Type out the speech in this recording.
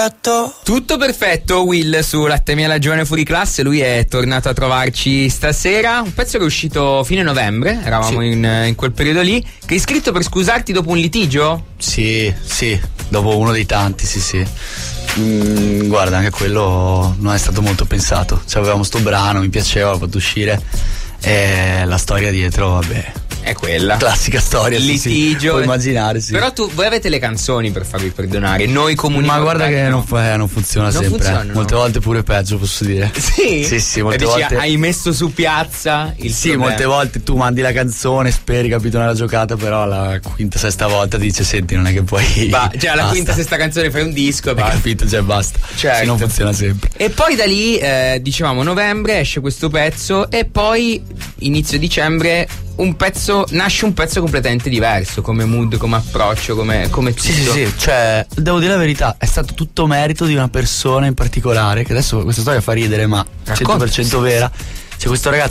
Tutto perfetto, Will su Latte Miele Giovane Fuori Classe. Lui è tornato a trovarci stasera. Un pezzo che è uscito fine novembre, eravamo in quel periodo lì. Che hai scritto per scusarti dopo un litigio? Sì, dopo uno dei tanti, sì. Guarda, anche quello non è stato molto pensato. Avevamo sto brano, mi piaceva, l'ho fatto uscire. E la storia dietro, vabbè, è quella classica storia, litigio, puoi immaginare, sì. Però voi avete le canzoni per farvi perdonare, noi comuni. Ma guarda che non funziona non sempre. Funziona, molte volte pure peggio, posso dire. Sì, molte volte hai messo su piazza il problema. Molte volte tu mandi la canzone, speri, capito, nella giocata, però la quinta, sesta volta dice senti, non è che poi la quinta, sesta canzone fai un disco e basta. Capito, basta. Certo. Sì, non funziona sempre. E poi da lì dicevamo novembre esce questo pezzo e poi inizio dicembre nasce un pezzo completamente diverso, come mood, come approccio, come tutto. Sì, cioè devo dire la verità, è stato tutto merito di una persona in particolare, che adesso questa storia fa ridere ma 100% vera. C'è questo ragazzo